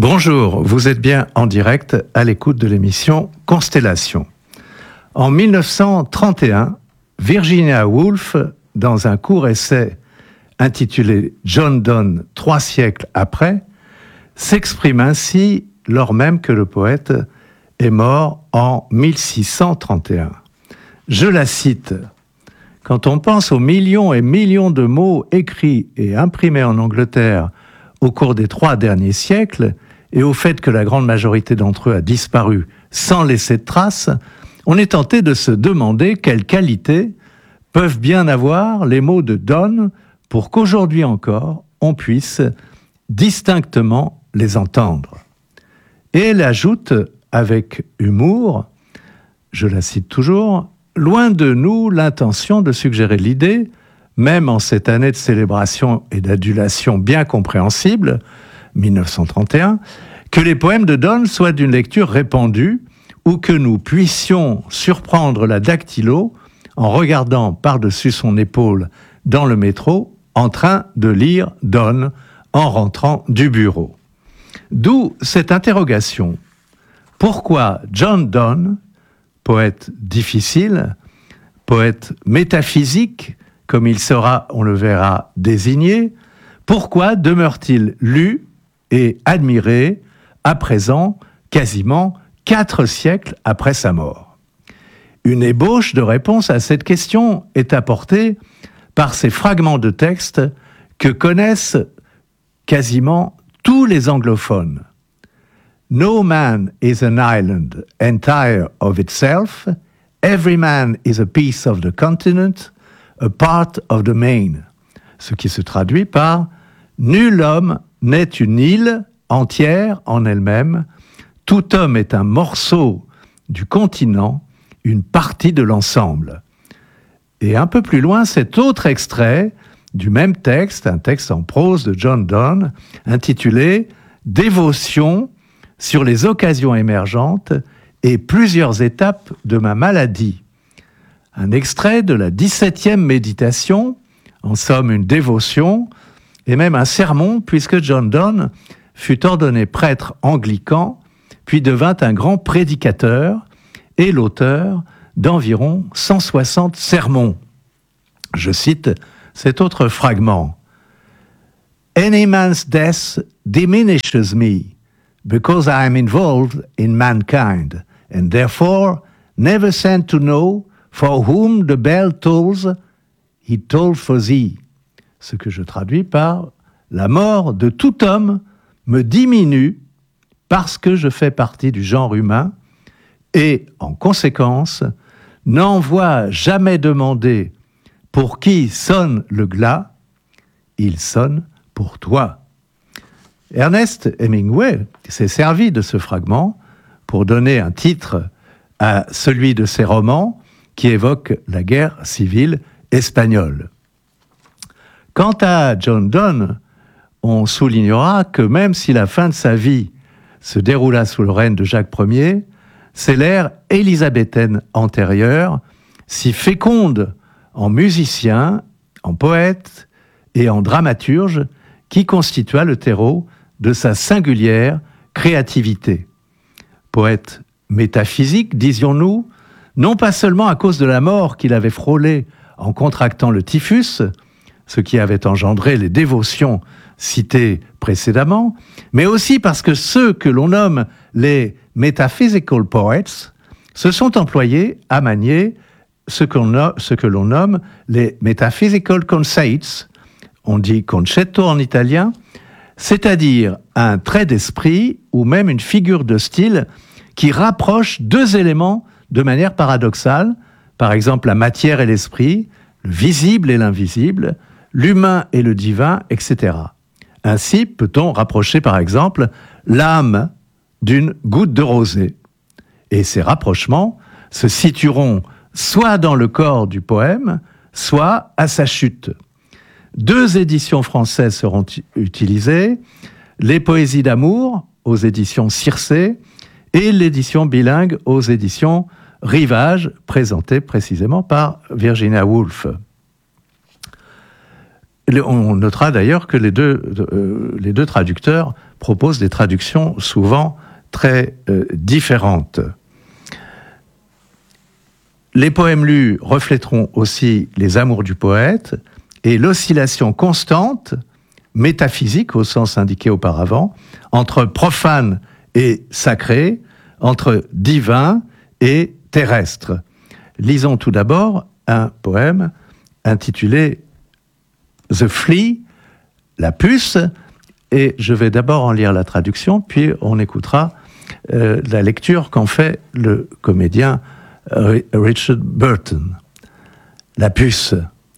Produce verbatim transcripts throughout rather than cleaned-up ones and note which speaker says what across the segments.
Speaker 1: Bonjour, vous êtes bien en direct à l'écoute de l'émission Constellation. En mille neuf cent trente et un, Virginia Woolf, dans un court essai intitulé John Donne, trois siècles après, s'exprime ainsi lors même que le poète est mort en mille six cent trente et un. Je la cite. « Quand on pense aux millions et millions de mots écrits et imprimés en Angleterre au cours des trois derniers siècles, et au fait que la grande majorité d'entre eux a disparu sans laisser de traces, on est tenté de se demander quelle qualité peuvent bien avoir les mots de Donne pour qu'aujourd'hui encore, on puisse distinctement les entendre. » Et elle ajoute avec humour, je la cite toujours, « Loin de nous l'intention de suggérer l'idée, même en cette année de célébration et d'adulation bien compréhensible, mille neuf cent trente et un, que les poèmes de Donne soient d'une lecture répandue ou que nous puissions surprendre la dactylo en regardant par-dessus son épaule dans le métro en train de lire Donne en rentrant du bureau. » D'où cette interrogation. Pourquoi John Donne, poète difficile, poète métaphysique, comme il sera, on le verra, désigné, pourquoi demeure-t-il lu et admiré à présent, quasiment quatre siècles après sa mort? Une ébauche de réponse à cette question est apportée par ces fragments de texte que connaissent quasiment tous les anglophones. « No man is an island entire of itself, every man is a piece of the continent, a part of the main », ce qui se traduit par « Nul homme n'est une île entière en elle-même, tout homme est un morceau du continent, une partie de l'ensemble ». Et un peu plus loin, cet autre extrait du même texte, un texte en prose de John Donne, intitulé « Dévotion sur les occasions émergentes et plusieurs étapes de ma maladie ». Un extrait de la dix-septième méditation, en somme une dévotion, et même un sermon, puisque John Donne fut ordonné prêtre anglican, puis devint un grand prédicateur et l'auteur d'environ cent soixante sermons. Je cite cet autre fragment. « Any man's death diminishes me, because I am involved in mankind, and therefore never sent to know for whom the bell tolls, he tolled for thee ». Ce que je traduis par « La mort de tout homme me diminue parce que je fais partie du genre humain et, en conséquence, n'envoie jamais demander pour qui sonne le glas, il sonne pour toi ». Ernest Hemingway s'est servi de ce fragment pour donner un titre à celui de ses romans qui évoque la guerre civile espagnole. Quant à John Donne, on soulignera que même si la fin de sa vie se déroula sous le règne de Jacques Ier, c'est l'ère élisabéthaine antérieure, si féconde en musicien, en poète et en dramaturge, qui constitua le terreau de sa singulière créativité. Poète métaphysique, disions-nous, non pas seulement à cause de la mort qu'il avait frôlée en contractant le typhus, ce qui avait engendré les dévotions citées précédemment, mais aussi parce que ceux que l'on nomme les metaphysical poets se sont employés à manier ce, qu'on a, ce que l'on nomme les metaphysical conceits, on dit concetto en italien, c'est-à-dire un trait d'esprit ou même une figure de style qui rapproche deux éléments de manière paradoxale, par exemple la matière et l'esprit, le visible et l'invisible, l'humain et le divin, et cetera. Ainsi peut-on rapprocher par exemple l'âme d'une goutte de rosée. Et ces rapprochements se situeront soit dans le corps du poème, soit à sa chute. Deux éditions françaises seront t- utilisées, les poésies d'amour aux éditions Circé et l'édition bilingue aux éditions Rivage, présentée précisément par Virginia Woolf. On notera d'ailleurs que les deux, euh, les deux traducteurs proposent des traductions souvent très euh, différentes. Les poèmes lus reflèteront aussi les amours du poète et l'oscillation constante, métaphysique au sens indiqué auparavant, entre profane et sacré, entre divin et terrestre. Lisons tout d'abord un poème intitulé The Flea, la puce, et je vais d'abord en lire la traduction, puis on écoutera euh, la lecture qu'en fait le comédien Richard Burton. La puce.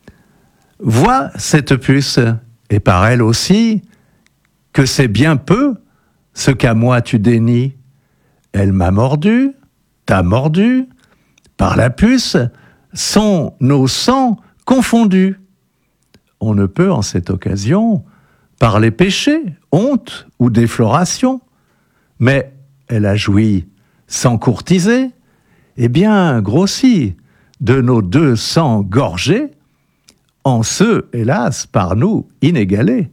Speaker 1: Vois cette puce, et par elle aussi, que c'est bien peu ce qu'à moi tu dénies. Elle m'a mordu, t'a mordu, par la puce sont nos sangs confondus. On ne peut en cette occasion parler péché, honte ou défloration, mais elle a joui sans courtiser, et bien grossi de nos deux sangs gorgés, en ceux, hélas, par nous inégalés.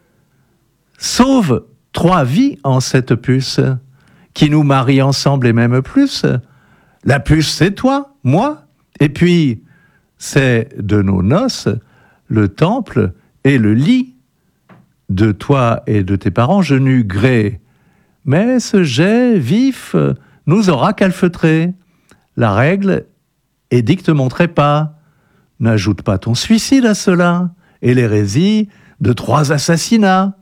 Speaker 1: Sauve trois vies en cette puce, qui nous marie ensemble et même plus. La puce, c'est toi, moi, et puis c'est de nos noces le temple et le lit. De toi et de tes parents, je n'eus gré, mais ce jet vif nous aura calfeutrés. La règle édicte mon trépas. N'ajoute pas ton suicide à cela, et l'hérésie de trois assassinats.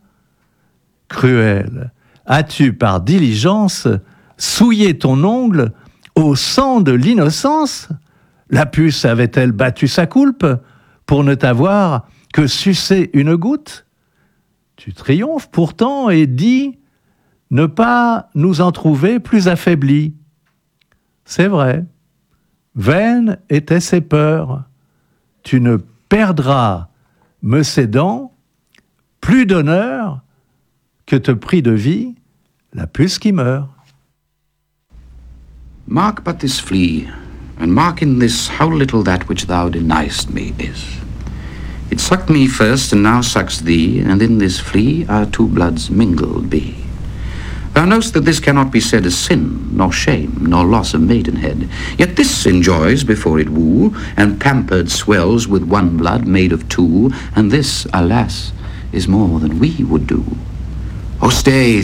Speaker 1: Cruel, as-tu par diligence souillé ton ongle au sang de l'innocence? La puce avait-elle battu sa coulpe pour ne t'avoir que sucé une goutte? Tu triomphes pourtant et dis ne pas nous en trouver plus affaiblis. C'est vrai, vaines étaient ses peurs. Tu ne perdras, me cédant, plus d'honneur que te prie de vie la puce qui meurt.
Speaker 2: Mark but this flea, and mark in this how little that which thou deniest me is. It sucked me first, and now sucks thee, and in this flea our two bloods mingled be. Thou know'st that this cannot be said as sin, nor shame, nor loss of maidenhead. Yet this enjoys before it woo, and pampered swells with one blood made of two, and this, alas, is more than we would do. Oh, stay,